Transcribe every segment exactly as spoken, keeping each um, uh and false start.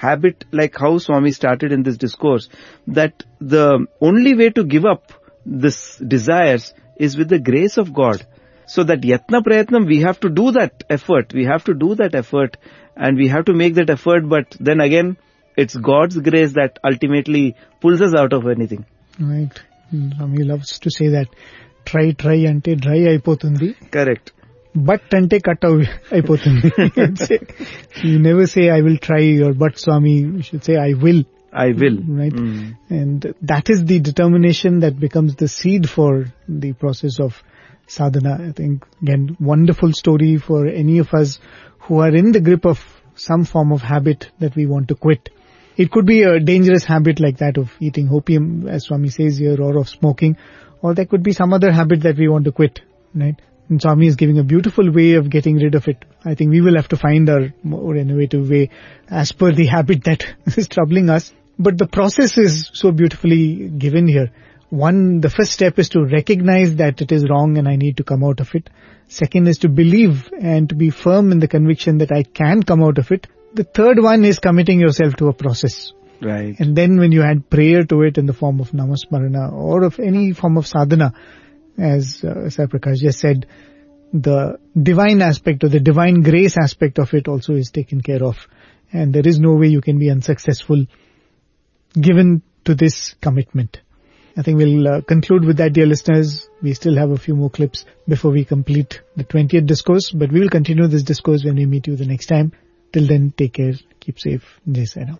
habit, like how Swami started in this discourse, that the only way to give up this desires is with the grace of God. So that yatna prayatnam, we have to do that effort, we have to do that effort and we have to make that effort, but then again, it's God's grace that ultimately pulls us out of anything. Right. Swami loves to say that, try, try ante dry aipotundi. Correct. But ante cut aipotundi. You never say, I will try, or but Swami, you should say, I will. I will. Right. Mm. And that is the determination that becomes the seed for the process of sadhana. I think, again, wonderful story for any of us who are in the grip of some form of habit that we want to quit. It could be a dangerous habit like that of eating opium, as Swami says here, or of smoking, or there could be some other habit that we want to quit, right? And Swami is giving a beautiful way of getting rid of it. I think we will have to find a more innovative way as per the habit that is troubling us. But the process is so beautifully given here. One, the first step is to recognize that it is wrong and I need to come out of it. Second is to believe and to be firm in the conviction that I can come out of it. The third one is committing yourself to a process. Right. And then when you add prayer to it in the form of namasmarana or of any form of sadhana, as uh, Sai Prakash just said, the divine aspect or the divine grace aspect of it also is taken care of. And there is no way you can be unsuccessful given to this commitment. I think we'll uh, conclude with that, dear listeners. We still have a few more clips before we complete the twentieth discourse, but we will continue this discourse when we meet you the next time. Till then, take care, keep safe. Jai Sai Ram.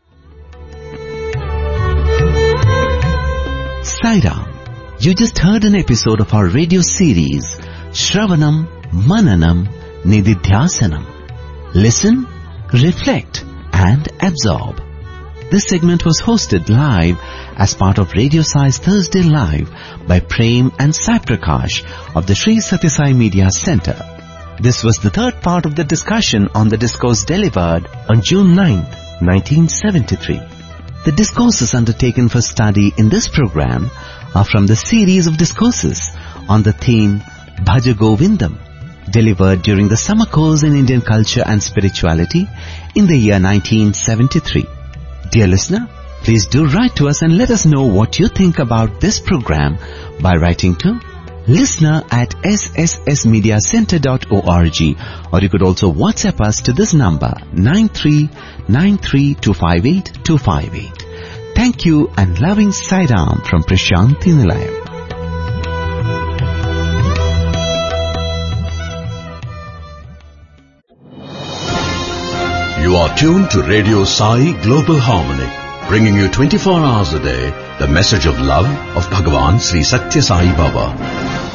Sai Ram. You just heard an episode of our radio series, Shravanam, Mananam, Nididhyasanam. Listen, reflect, and absorb. This segment was hosted live as part of Radio Sai's Thursday Live by Prem and Sai Prakash of the Sri Sathya Sai Media Center. This was the third part of the discussion on the discourse delivered on June ninth, nineteen seventy-three. The discourses undertaken for study in this program are from the series of discourses on the theme Bhaja Govindam, delivered during the summer course in Indian culture and spirituality in the year nineteen seventy-three. Dear listener, please do write to us and let us know what you think about this program by writing to listener at s s s media center dot org, or you could also WhatsApp us to this number nine three nine three two five eight two five eight. Thank you and loving Sai Ram from Prashanti Nilayam. You are tuned to Radio Sai Global Harmony, bringing you twenty-four hours a day the message of love of Bhagavan Sri Sathya Sai Baba.